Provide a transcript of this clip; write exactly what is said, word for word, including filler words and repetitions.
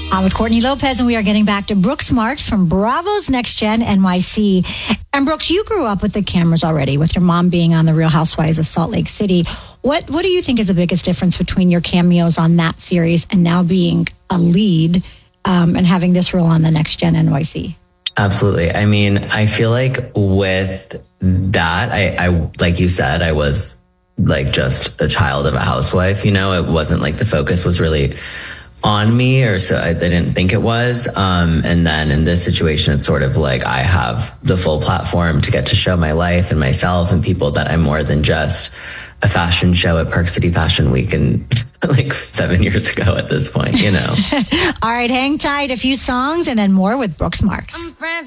I'm with Courtney Lopez, and we are getting back to Brooks Marks from Bravo's Next Gen N Y C. And Brooks, you grew up with the cameras already, with your mom being on The Real Housewives of Salt Lake City. What What do you think is the biggest difference between your cameos on that series and now being a lead um, and having this role on the Next Gen N Y C? Absolutely. I mean, I feel like with that, I, I like you said, I was like just a child of a housewife. You know, it wasn't like the focus was really on me, or so I didn't think it was. Um, and then in this situation, it's sort of like I have the full platform to get to show my life and myself and people that I'm more than just a fashion show at Park City Fashion Week and like seven years ago at this point, you know. All right, hang tight. A few songs and then more with Brooks Marks.